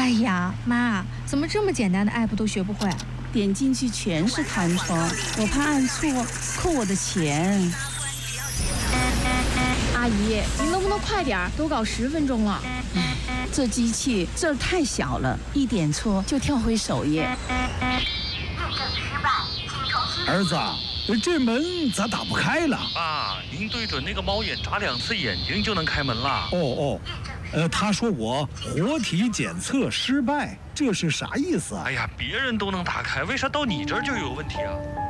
哎呀，妈，怎么这么简单的 app 都学不会？ 点进去全是弹窗，我怕按错扣我的钱。 阿姨，您能不能快点？都搞10分钟了。 这机器字太小了，一点错就跳回首页。 儿子，这门咋打不开了？ 啊，您对准那个猫眼眨2次眼睛就能开门了。 他说我活体检测失败，这是啥意思啊？ 哎呀，别人都能打开，为啥到你这儿就有问题啊？